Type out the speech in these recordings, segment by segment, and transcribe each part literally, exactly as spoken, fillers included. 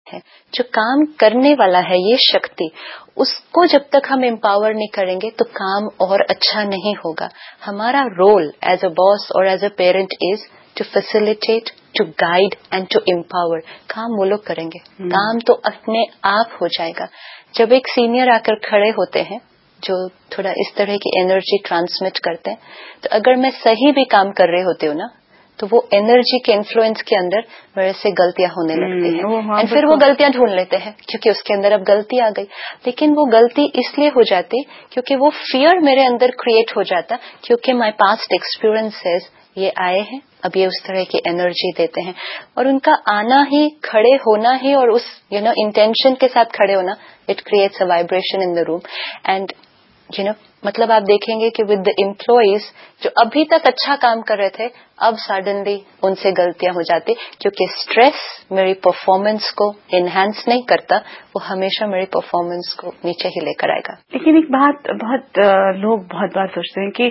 ہے. جو کام کرنے والا ہے یہ شکتی، اس کو جب تک ہم امپاور نہیں کریں گے تو کام اور اچھا نہیں ہوگا. ہمارا رول ایز اے باس اور as a parent is to facilitate, to guide and to empower. کام وہ لوگ کریں گے، کام تو اپنے آپ ہو جائے گا. جب ایک سینئر آ کر کھڑے ہوتے ہیں جو تھوڑا اس طرح کی انرجی ٹرانسمٹ کرتے ہیں، تو اگر میں صحیح بھی کام کر رہے ہوتی ہوں نا تو وہ انرجی کے انفلوئنس کے اندر میرے سے غلطیاں ہونے لگتی ہیں، اینڈ پھر وہ غلطیاں ڈھونڈ لیتے ہیں کیونکہ اس کے اندر اب غلطی آ گئی. لیکن وہ غلطی اس لیے ہو جاتی کیونکہ وہ فیئر میرے اندر کریٹ ہو جاتا، کیونکہ مائی پاسٹ ایکسپیرئنسز یہ آئے ہیں، اب یہ اس طرح کی انرجی دیتے ہیں. اور ان کا آنا ہی، کھڑے ہونا ہی اور اس یو نو انٹینشن کے ساتھ کھڑے ہونا، it creates a vibration in the room. And you know مطلب آپ دیکھیں گے کہ ود دا امپلائیز جو ابھی تک اچھا کام کر رہے تھے، اب سڈنلی ان سے غلطیاں ہو جاتی کیونکہ اسٹریس میری پرفارمنس کو انہینس نہیں کرتا، وہ ہمیشہ میری پرفارمنس کو نیچے ہی لے کر آئے گا. لیکن ایک بات بہت لوگ بہت بار سوچتے ہیں کہ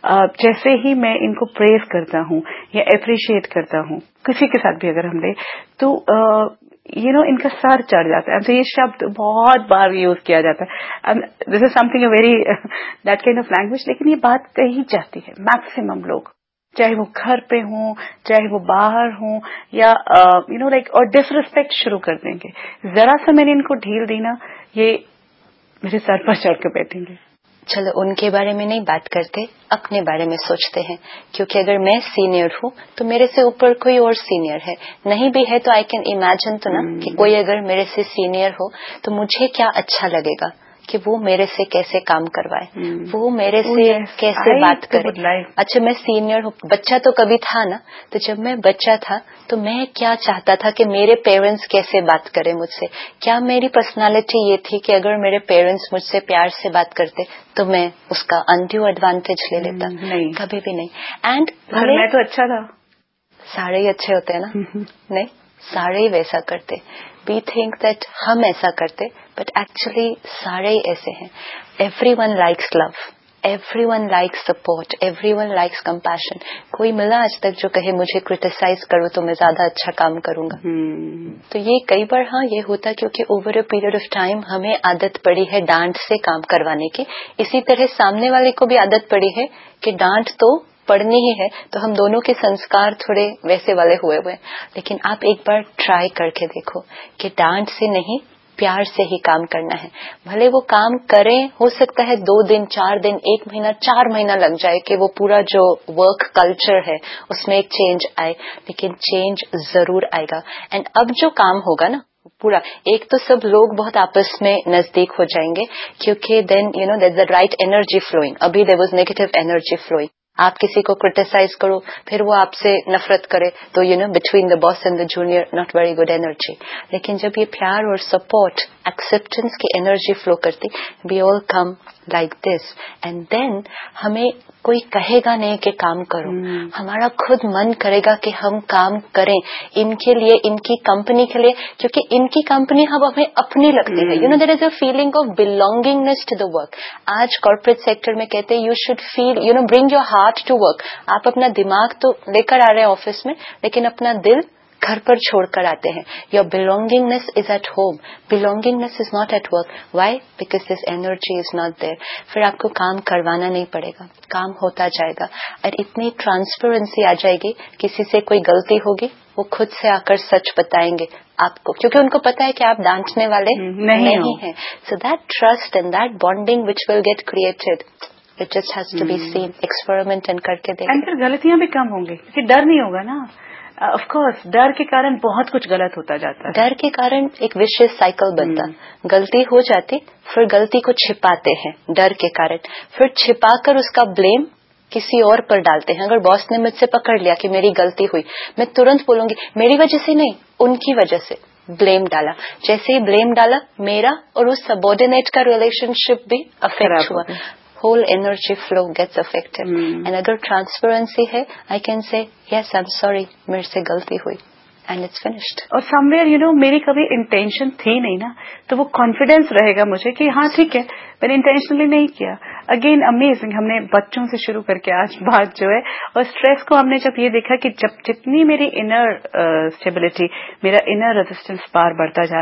جیسے ہی میں ان کو پریز کرتا ہوں یا اپریشیٹ کرتا ہوں، کسی کے ساتھ بھی اگر ہم لیں تو یو نو ان کا سر چڑھ جاتا ہے. تو یہ شبد بہت بار یوز کیا جاتا ہے، دس از some thing a very that kind of language. لیکن یہ بات کہی جاتی ہے میکسیمم لوگ، چاہے وہ گھر پہ ہوں، چاہے وہ باہر ہوں، یا یو نو لائک اور ڈس ریسپیکٹ شروع کر دیں گے. ذرا سا میں نے ان کو ڈھیل دی نا، یہ میرے سر پر چڑھ کے بیٹھیں گے. چلو ان کے بارے میں نہیں بات کرتے، اپنے بارے میں سوچتے ہیں. کیونکہ اگر میں سینئر ہوں تو میرے سے اوپر کوئی اور سینئر ہے، نہیں بھی ہے تو آئی کین امیجن تو نا کہ کوئی اگر میرے سے سینئر ہو تو مجھے کیا اچھا لگے گا کہ وہ میرے سے کیسے کام کروائے، وہ میرے سے کیسے بات کرے. اچھا میں سینئر ہوں، بچہ تو کبھی تھا نا، تو جب میں بچہ تھا تو میں کیا چاہتا تھا کہ میرے پیرنٹس کیسے بات کریں مجھ سے. کیا میری پرسنالٹی یہ تھی کہ اگر میرے پیرنٹس مجھ سے پیار سے بات کرتے تو میں اس کا انڈیو ایڈوانٹیج لے لیتا؟ نہیں، کبھی بھی نہیں. اینڈ میں تو اچھا تھا، سارے ہی اچھے ہوتے ہیں نا، نہیں سارے ہی ویسا کرتے. وی تھنک دیٹ ہم ایسا کرتے، بٹ ایکچولی سارے ہی ایسے ہیں. ایوری ون لائکس لو، every one likes support, every one likes compassion. کوئی ملا آج تک جو کہے مجھے کرٹیسائز کرو تو میں زیادہ اچھا کام کروں گا؟ تو یہ کئی بار ہاں یہ ہوتا کیونکہ over a period of time ہمیں عادت پڑی ہے ڈانٹ سے کام کروانے کی. اسی طرح سامنے والے کو بھی عادت پڑی ہے کہ ڈانٹ تو پڑھنی ہی ہے، تو ہم دونوں کے سنسکار تھوڑے ویسے والے ہوئے ہوئے. لیکن آپ ایک بار ٹرائی کر کے دیکھو کہ ڈانٹ سے نہیں، پیار سے ہی کام کرنا ہے. بھلے وہ کام کریں، ہو سکتا ہے دو دن، چار دن، ایک مہینہ، چار مہینہ لگ جائے کہ وہ پورا جو ورک کلچر ہے اس میں ایک چینج آئے، لیکن چینج ضرور آئے گا. اینڈ اب جو کام ہوگا نا پورا، ایک تو سب لوگ بہت آپس میں نزدیک ہو جائیں گے کیونکہ then you know that the right energy flowing. ابھی there was negative energy flowing. آپ کسی کو کرٹیسائز کرو پھر وہ آپ سے نفرت کرے تو you know between the boss and the junior not very good energy. لیکن جب یہ پیار اور سپورٹ، ایکسپٹینس کی انرجی فلو کرتی، وی آل come like this, and then ہمیں کوئی کہے گا نہیں کہ کام کرو. ہمارا خود من کرے گا کہ ہم کام کریں ان کے لیے، ان کی کمپنی کے لیے، کیونکہ ان کی کمپنی اب ہمیں اپنی لگتی ہے. You know there is a feeling of belongingness to the work. آج کارپوریٹ سیکٹر میں کہتے ہیں you should feel, you know bring your heart to work. آپ اپنا دماغ تو لے کر آ رہے ہیں آفس میں، لیکن اپنا دل گھر پر چھوڑ کر آتے ہیں. Your belongingness is at home, belongingness is not at work. Y? Because this energy is not there. پھر آپ کو کام کروانا نہیں پڑے گا، کام ہوتا جائے گا. اور اتنی ٹرانسپیرنسی آ جائے گی، کسی سے کوئی غلطی ہوگی وہ خود سے آ کر سچ بتائیں گے آپ کو، کیونکہ ان کو پتا ہے کہ آپ ڈانٹنے والے نہیں ہیں. So that trust and that bonding which will get created, it just has to be seen. Experiment کر کے دیکھیں. پھر غلطیاں بھی کم ہوں گی کیونکہ ڈر نہیں ہوگا نا. آف کورس ڈر کے کارن بہت کچھ غلط ہوتا جاتا ہے. ڈر کے کارن ایک وشیس سائیکل بنتا. غلطی ہو جاتی، پھر غلطی کو چھپاتے ہیں ڈر کے کارن، پھر چھپا کر اس کا بلیم کسی اور پر ڈالتے ہیں. اگر باس نے مجھ سے پکڑ لیا کہ میری غلطی ہوئی، میں ترنت بولوں گی میری وجہ سے نہیں، ان کی وجہ سے. بلیم ڈالا، جیسے ہی بلیم ڈالا میرا اور اس سبارڈینیٹ کا ریلیشن شپ بھی افیکٹ ہوا. whole energy flow gets affected. mm. And agar transparency hai, I can say yes, I'm sorry, mere se galti hui, and it's finished. اور somewhere you know میری کبھی انٹینشن تھی نہیں نا، تو وہ کانفیڈینس رہے گا مجھے کہ ہاں ٹھیک ہے میں نے انٹینشنلی نہیں کیا. اگین امیزنگ، ہم نے بچوں سے شروع کر کے آج بات جو ہے، اور اسٹریس کو ہم نے جب یہ دیکھا کہ جب جتنی میری انر اسٹیبلٹی، میرا انر ریزسٹنس بار بڑھتا جا